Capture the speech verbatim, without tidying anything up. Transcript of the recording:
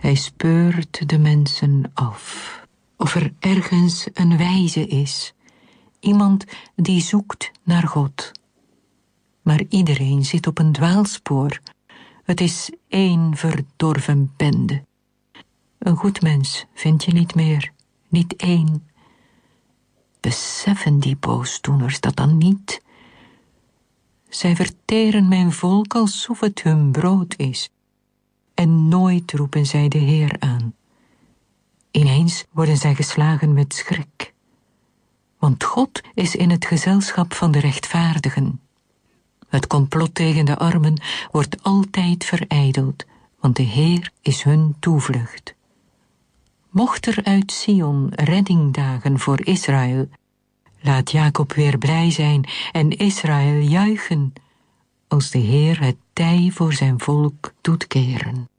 Hij speurt de mensen af. Of er ergens een wijze is. Iemand die zoekt naar God. Maar iedereen zit op een dwaalspoor. Het is één verdorven bende. Een goed mens vind je niet meer, niet één. Beseffen die boosdoeners dat dan niet? Zij verteren mijn volk alsof het hun brood is. En nooit roepen zij de Heer aan. Ineens worden zij geslagen met schrik. Want God is in het gezelschap van de rechtvaardigen. Het complot tegen de armen wordt altijd verijdeld, want de Heer is hun toevlucht. Mocht er uit Sion redding dagen voor Israël, laat Jacob weer blij zijn en Israël juichen, als de Heer het tij voor zijn volk doet keren.